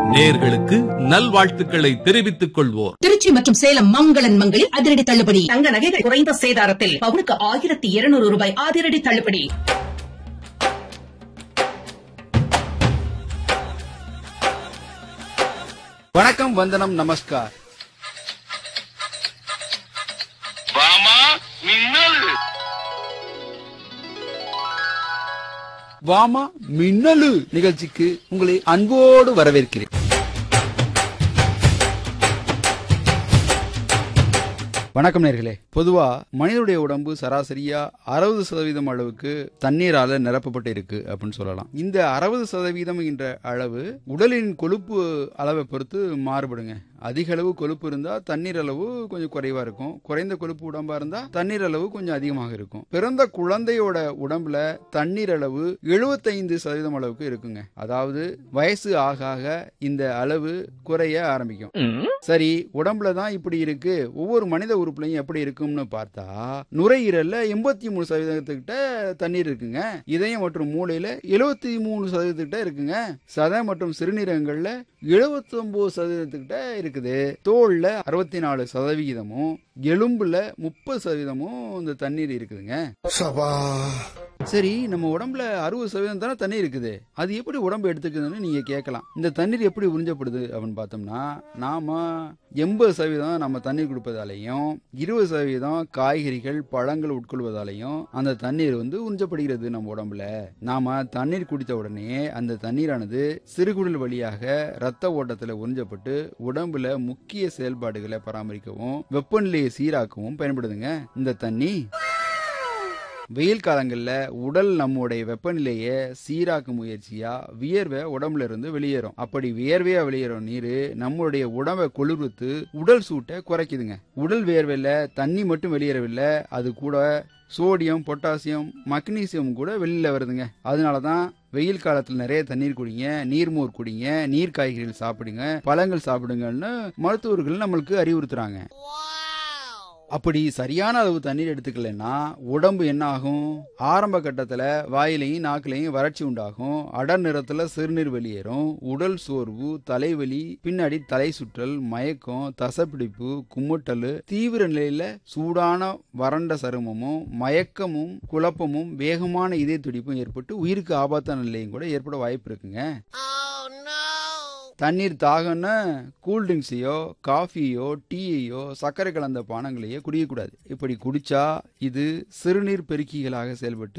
நேயர்களுக்கு நல்வாழ்த்துக்களை தெரிவித்துக் கொள்வோர் திருச்சி மற்றும் சேலம் மங்களன் மங்களில் அதிரடி தள்ளுபடி. தங்க நகைகள் குறைந்த சேதாரத்தில் பவுனுக்கு 1200 ரூபாய் அதிரடி தள்ளுபடி. வணக்கம், வந்தனம், நமஸ்கார். வாமா மின்னலு நிகழ்ச்சிக்கு உங்களை அன்போடு வரவேற்கிறேன். வணக்கம் நேர்களே. பொதுவா மனிதனுடைய உடம்பு சராசரியா 60% அளவுக்கு தண்ணீரால நிரப்பப்பட்டு இருக்கு அப்படின்னு சொல்லலாம். இந்த 60% என்ற அளவு உடலின் கொழுப்பு அளவை பொறுத்து மாறுபடுங்க. அதிக அளவு கொழுப்பு இருந்தா தண்ணீர் அளவு கொஞ்சம் குறைவா இருக்கும். குறைந்த கொழுப்பு உடம்பா இருந்தா தண்ணீர் அளவு கொஞ்சம் அதிகமாக இருக்கும். பிறந்த குழந்தையோட உடம்புல தண்ணீர் அளவு 75% அளவுக்கு இருக்குங்க. அதாவது வயசு ஆக ஆக இந்த அளவு குறைய ஆரம்பிக்கும். சரி, உடம்புல தான் இப்படி இருக்கு, ஒவ்வொரு மனித உறுப்புலையும் எப்படி இருக்கும்னு பார்த்தா நுரையீரல்ல 83% கிட்ட தண்ணீர் இருக்குங்க. இதயம் மற்றும் மூளையில 73% கிட்ட இருக்குங்க. சதை மற்றும் சிறுநீரகங்கள்ல 79% கிட்ட இருக்குது. தோல்ல 64%, எலும்புல 30% இந்த தண்ணீர் இருக்குதுங்க. சரி, நம்ம உடம்புல 60% தானே தண்ணீர் இருக்குது, அது எப்படி உடம்பு எடுத்துக்குதுன்னு நீங்க கேட்கலாம். இந்த தண்ணீர் எப்படி உறிஞ்சப்படுது அப்படின்னு பார்த்தோம்னா, நாம 80% நம்ம தண்ணீர் கொடுப்பதாலையும் 20% காய்கறிகள் பழங்கள் உட்கொள்வதாலையும் அந்த தண்ணீர் உறிஞ்சப்படுகிறது நம்ம உடம்புல. நாம தண்ணீர் குடித்த உடனே அந்த தண்ணீரானது சிறுகுடல் வழியாக ரத்த ஓட்டத்துல உறிஞ்சப்பட்டு உடம்புல முக்கிய செயல்பாடுகளை பராமரிக்கவும் வெப்பநிலையை சீராக்கவும் பயன்படுதுங்க. இந்த தண்ணி வெயில் காலங்கள்ல உடல் நம்முடைய வெப்பநிலையை சீராக்கும் முயற்சியா வியர்வை உடம்புல இருந்து வெளியேறும். அப்படி வியர்வையா வெளியேறும் நீர் நம்மளுடைய உடம்பை குளிர்வித்து உடல் சூட்டை குறைக்குதுங்க. உடல் வியர்வையில தண்ணி மட்டும் வெளியேறவில்லை, அது கூட சோடியம், பொட்டாசியம், மக்னீசியம் கூட வெளியில வருதுங்க. அதனாலதான் வெயில் காலத்துல நிறைய தண்ணீர் குடிங்க, நீர்மோர் குடிங்க, நீர் காய்கறிகள் சாப்பிடுங்க, பழங்கள் சாப்பிடுங்கன்னு மருத்துவர்கள் நம்மளுக்கு அறிவுறுத்துறாங்க. அப்படி சரியான அளவு தண்ணீர் எடுத்துக்கலன்னா உடம்பு என்ன ஆகும்? ஆரம்ப கட்டத்துல வாயிலையும் நாக்கிலையும் வறட்சி உண்டாகும், அடர் நிறத்துல சிறுநீர் வெளியேறும், உடல் சோர்வு, தலைவலி, பின்னாடி தலை சுற்றல், மயக்கம், தசைப்பிடிப்பு, குமுட்டல், தீவிர நிலையில சூடான வறண்ட சருமமும் மயக்கமும் குழப்பமும் வேகமான இதய துடிப்பும் ஏற்பட்டு உயிருக்கு ஆபத்தான நிலையும் கூட ஏற்பட வாய்ப்பு இருக்குங்க. தண்ணீர் தாகம்னா கூல்ட்ரிங்க்ஸையோ காஃபியோ டீயையோ சர்க்கரை கலந்த பானங்களையோ குடிக்கக்கூடாது. இப்படி குடிச்சா இது சிறுநீர் பெருக்கிகளாக செயல்பட்டு